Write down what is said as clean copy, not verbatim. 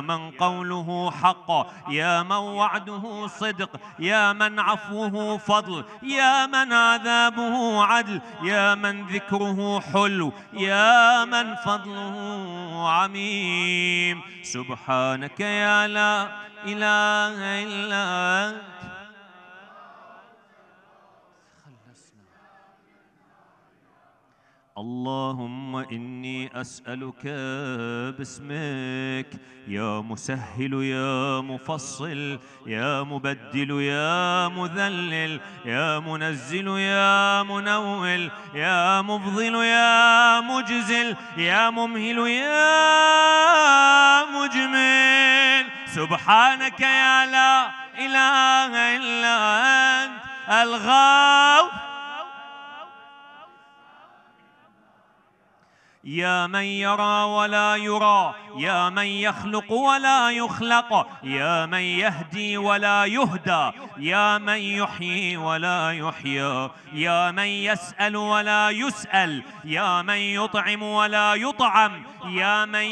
من قوله حق، يا من وعده صدق، يا من عفوه فضل، يا من عذابه عدل، يا من ذكره حلو، يا من فضله عميم. سبحانك يا لا إله إلا أنت. اللهم إني أسألك باسمك يا مسهل يا مفصل يا مبدل يا مذلل يا منزل يا منول يا مفضل يا مجزل يا ممهل يا مجمل. سبحانك يا لا إله إلا أنت الغوث، يا من يرى ولا يرى، يا من يخلق ولا يخلق، يا من يهدي ولا يهدى، يا من يحيي ولا يحيى، يا من يسأل ولا يسأل، يا من يطعم ولا يطعم، يا من